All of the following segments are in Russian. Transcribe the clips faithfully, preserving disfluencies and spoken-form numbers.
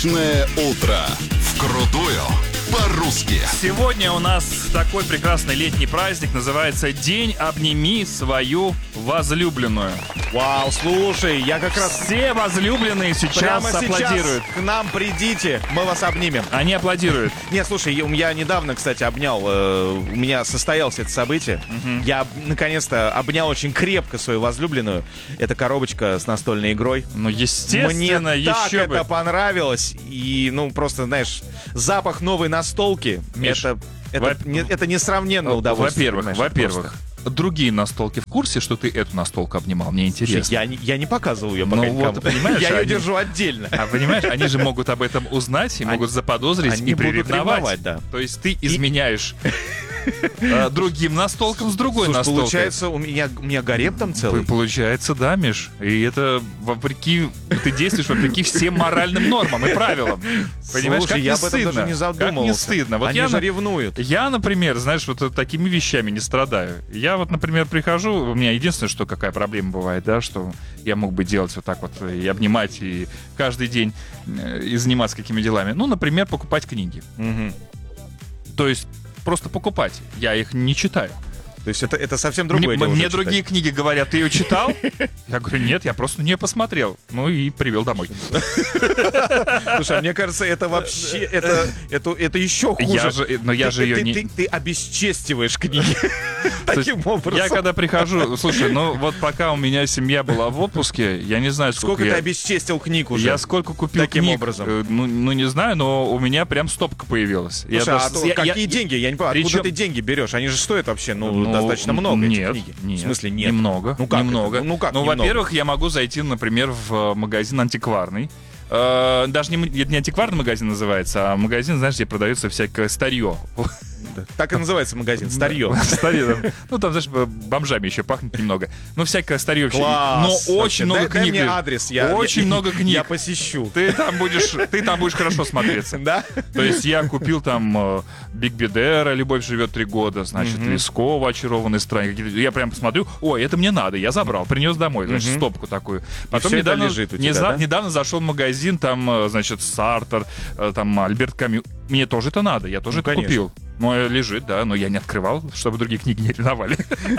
Утро вкрутую по-русски. Сегодня у нас такой прекрасный летний праздник, называется День обними свою возлюбленную. Вау, слушай, я как раз... Все возлюбленные сейчас Прямо аплодируют. сейчас к нам придите, мы вас обнимем. Они аплодируют. Нет, слушай, я, я недавно, кстати, обнял, э, у меня состоялось это событие. Угу. Я, наконец-то, обнял очень крепко свою возлюбленную. Это коробочка с настольной игрой. Ну, естественно, Мне еще так бы. это понравилось. И, ну, просто, знаешь, запах новой настолки, Миш, это, это, во- не, это несравненно удовольствие. Во-первых, понимаешь, во-первых, другие настолки в курсе, что ты эту настолку обнимал? Мне просто. интересно. Я, не- я не показывал ее Ну пока вот, никому. понимаешь, Я ее они- держу отдельно. А понимаешь, они же могут об этом узнать и Они- могут заподозрить они и будут приревновать. ревновать, да. То есть ты изменяешь э, другим настолкам с другой Слушай, настолкой. получается, у меня, у меня гарем там целый. П- Получается, да, Миш. И это вопреки, ты действуешь вопреки всем моральным нормам и правилам. Понимаешь, Слушай, как я не об этом стыдно? даже не задумывался. Как не стыдно. Вот Они я, же на- ревнуют. я, например, знаешь, вот такими вещами не страдаю. Я вот, например, прихожу, у меня единственное, что какая проблема бывает, да, что я мог бы делать вот так вот и обнимать, и каждый день э, и заниматься какими делами. Ну, например, покупать книги. Мгм. То есть просто покупать. Я их не читаю. То есть это, это совсем другое Мне, дело мне уже другие книги говорят, ты ее читал? Я говорю, нет, я просто не посмотрел. Ну и привел домой. читать. Слушай, а мне кажется, это вообще, это, это, это еще хуже. Я же, но я Ты- же ее ты, не... ты, ты обесчестиваешь книги То есть таким образом. Я когда прихожу, слушай, ну вот пока у меня семья была в отпуске, я не знаю, сколько, Сколько ты я... обесчестил книг уже? Я сколько купил таким книг, образом? э, ну, ну не знаю, но у меня прям стопка появилась. Я Слушай, а даже- то я- какие я- деньги? Я не понимаю, откуда Причем- ты деньги берешь? Они же стоят вообще, ну, Ну, достаточно много, эти нет, книги. Нет, В смысле, нет? Немного. Ну как это? немного. Ну как Ну, немного? во-первых, я могу зайти, например, в э, магазин антикварный. Э, Даже не, м- это не антикварный магазин называется, а магазин, знаешь, где продается всякое старье. Так и называется магазин, старье. Старье, там. Ну, там, знаешь, б- бомжами еще пахнет немного. Ну, всякое старье вообще. Класс! Но Вообще, очень много дай, дай книг. мне адрес, я, Очень я- много книг. Я посещу. Ты там будешь, ты там будешь хорошо смотреться. Да? То есть я купил там э, Биг Бедера, «Любовь живет три года», значит, Лескова, «Очарованный стране». Какие-то- Я прям посмотрю, ой, это мне надо, я забрал, принес домой, значит, Мгм. стопку такую. Потом всё это недавно, лежит у не тебя, за- да? недавно зашел в магазин, там, э, значит, Сартер, э, там, Альберт Камю. Мне тоже это надо, я тоже Ну, это конечно. купил. Ну, э, лежит, да, но я не открывал, чтобы другие книги не ревновали.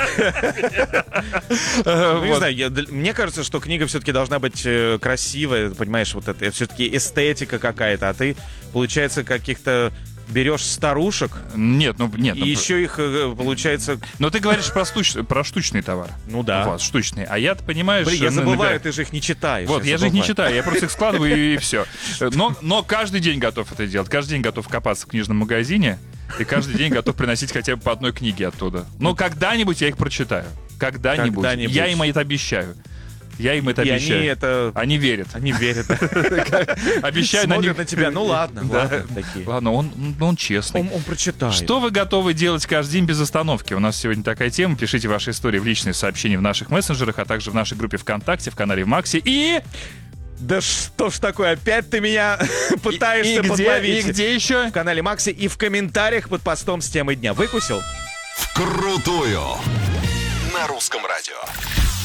Э, Ну, не вот. знаю, я- д- мне кажется, что книга все-таки должна быть э, красивая, понимаешь, вот это все-таки эстетика какая-то, а ты, получается, каких-то берешь старушек, Нет, ну, нет. и ну, еще их, э, получается, Но ты говоришь про, штуч- про штучный товар. ну да. Вот, штучный. А я-то, понимаешь... Блин, я на- забываю, на- ты же их не читаешь. Вот, я же их не забываю. читаю, я просто их складываю и, и все. Но, но каждый день готов это делать. Каждый день готов копаться в книжном магазине. И каждый день готов приносить хотя бы по одной книге оттуда. Но когда-нибудь я их прочитаю. Когда-нибудь. Когда-нибудь. Я им это обещаю. Я им это И обещаю. они это... Они верят. Они верят. Обещаю на Смотрят них. на тебя. Ну ладно, Да. ладно, такие. Ладно, он, он честный. Он, он прочитает. Что вы готовы делать каждый день без остановки? У нас сегодня такая тема. Пишите ваши истории в личные сообщения в наших мессенджерах, а также в нашей группе ВКонтакте, в канале в Максе. И... Да что ж такое, опять ты меня пытаешься и где, подловить. и где еще? В канале Макси и в комментариях под постом с темой дня. Выкусил? Вкрутую на русском радио.